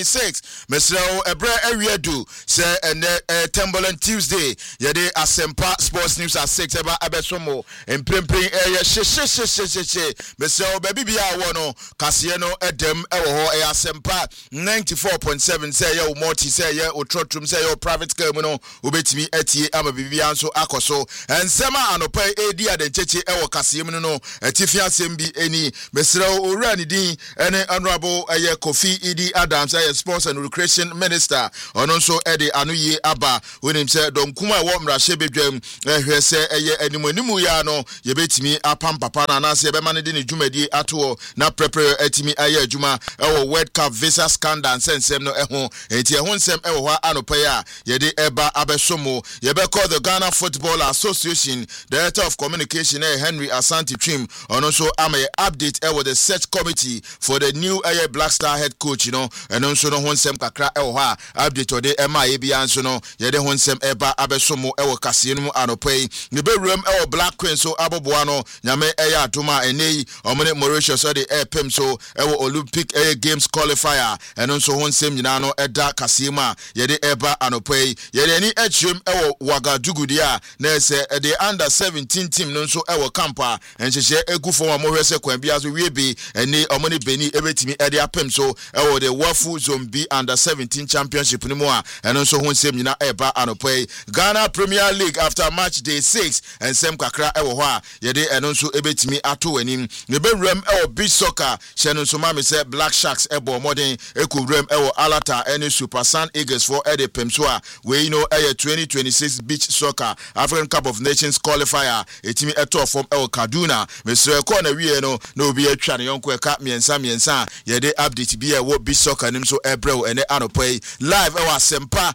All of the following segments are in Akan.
6 Mesrao Ebre Eriedu say and Timberland Tuesday yede Asempa Sports News at 6 eba abesomo empempem Mesrao baby bia wono kase no edem ewo ho Asempa 94.7 say ye multi say ye otrotrum say ye private car mu no obetimi atie ama bibia nso akoso ensema anopa edi adencheche ewo kase mu no atifia sembi eni Mesrao owura ni din ene honorable Kofi Idi Adams Sports and Recreation Minister ononso ede anuye aba wenim se donkuma wo mrahye bedwam ehwe se eye animanimu ya no yebetimi apam papa na na se yebema ne de ne dwumadi ato na prepare atimi aye adwuma ewo World Cup visa scandal sensem no eho enti eho nsem ewo ho anopa ya yede eba abesomo yebe call the Ghana Football Association Director of Communication Henry Asante Trim ononso amaye update ewo the search committee for the new Black Star head coach and also no honsem kakra ewo ha update ode ema ye bia nso no ye de honsem eba abesomo ewo kase no anopai ne bewuram ewo Black Queen so aboboa no nyame eya atoma enei omene Mauritius ode pem so ewo Olympic Games qualifier and also honsem nyina no eda kase ma ye de eba anopai ye de ni echem ewo Wagadugu dia na se the under 17 team no so ewo campa enhyehe egufo wa mohwese kwan bia so wiebe eni omene Beni ebetimi ede apem so ewo the Wafu Zombi under 17 championship ni mo a eno so honsem nyina eba anopai Ghana Premier League after match day 6 and sem kakra ewo ho a ye de eno so ebetimi ato anim ne bewuram ewo beach soccer she no so ma me say Black Sharks ebo modern ekowuram ewo Alata ene Super Sun Eagles for ede pem so a we know 2026 beach soccer African Cup of Nations qualifier etimi eto from ewo Kaduna mesre ko na wie no na obi atwa ne yonko eka miensa ye de update bi ewo beach soccer nim so ebrew ene anopai live ewa Asempa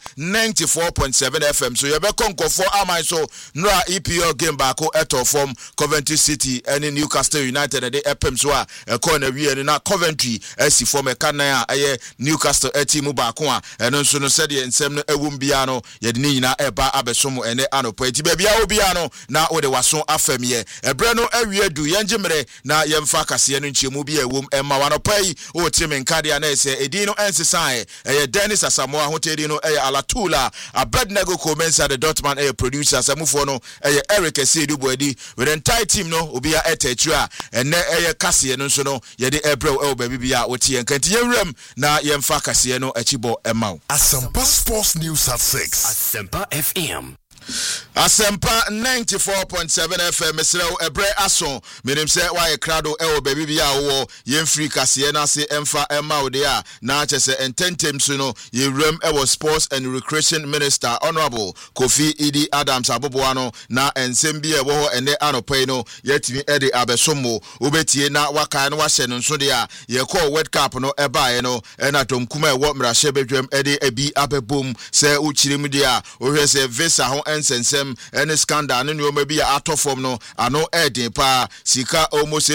94.7 FM so ye be konkofo amai so nra EPL game baako eto from Coventry City ene Newcastle United ede epem so a ekọ na wie na Coventry esi from ekanan a eye Newcastle team baako a ene nso no said ye nsem no ewum bia no ye de ni nyina eba abesomo ene anopai ti ba bia obia no na ode waso afamie ebre no awie du yenjemre na yemfa kase no nchiemu bia ewum emma wanopai o timi nkadia na ese edino ensisan Dennis Asamoah hoteli no Alatula Abednego Comensa the Dortmund producer samufo no Eric Esidu Boadi with the entire team no obia etechua ene kase no nso no ye de ebrew baby bia otie nkanti yewrem na yemfa kase no achibo emaw Asempa Sports News at 6 Asempa FM Asempa 94.7 FM Mesrao Ebre Ason menim se wa krado ewo baby bia wo yemfri kase na se emfa ema wo dia na chese ententem so no yewrem ewo Sports and Recreation Minister Honorable Kofi Idi Adams aboboa no na ensem bia wo ho ene anopai no yetimi ede abesomo obetie na waka no wahye no nso dia ye call World Cup no ebae no ena tomkuma ewo mrahye bedwam ede abi abebom se uchirim dia ohwe se visa ho ensensem ene scandal no nyoma bi atofom no ano edin pa sika almost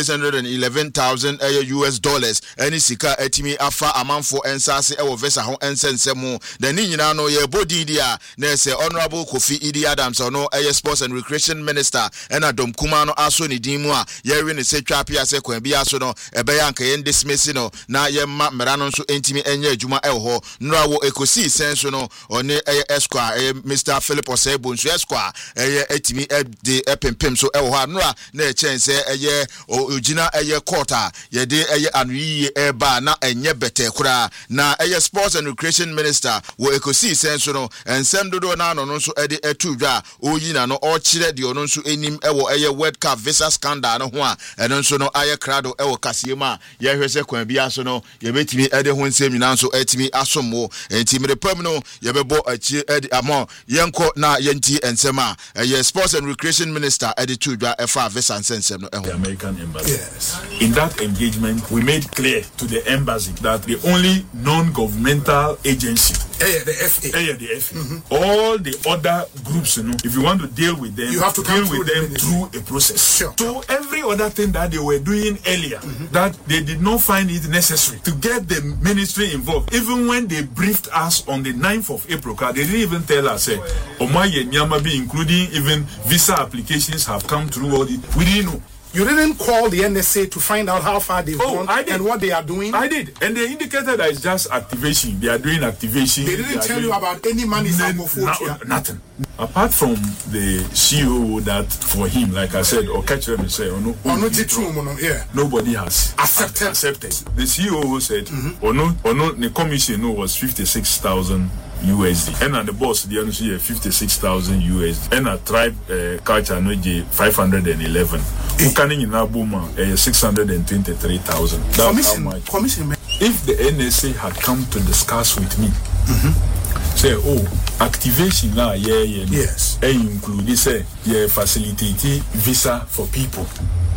$611,000 US dollars ene sika atimi afa amanfo ensase ewo visa ho ensensem the ni nyina no ye body dia na se Honorable Kofi Idi Adams no Sports and Recreation Minister ena dom kuma no aso ni din mu a ye we ne se twapia se kwan bi aso no ebe ya nka ye dismiss no na ye ma mera no nso entimi enye adwuma ewo ho nra wo ekosi senso no one Esquire Mr. Philip Osebo nso Esquire etimi de epempem so ewo ha nra na echense ogina quarter ye de anuyi eba na enye bete kura na Sports and Recreation Minister wo ekosi senso no ensem dodo na no nso ede etudwa oyina no ochire de ono nso enim ewo World Cup visa scandal no ho a eno nso no aye krado ewo kasiema ye hwese kwan bia so no ye betimi ede ho nsem nyina nso etimi asomo enti merepam no ye bebo achi ede amo yenko na yenti ensema Sports and Recreation Minister ede tudwa efa visa nsensem no the American embassy. Yes. In that engagement we made clear to the embassy that the only non-governmental agency the FA. The FA. Mm-hmm. All the other groups, if you want to deal with them, you have to deal with them through a process. Sure. So every other thing that they were doing earlier, that they did not find it necessary to get the ministry involved, even when they briefed us on the 9th of April, they didn't even tell us, including even visa applications have come through all this. We didn't know. You didn't call the NSA to find out how far they've gone and what they are doing? I did. And they indicated that it's just activation. They are doing activation. They didn't tell you about any money nothing. Apart from the CEO that for him, like I said, or catch them and say, nobody has accepted. The CEO said, the commission was 56,000 USD. And the boss, the other 56,000 USD. And a tribe culture, 511. Bukaning in Abuma, 623,000. That's how much. Commission. If the NSA had come to discuss with me, say, activation now, yes, include say, facilitate visa for people.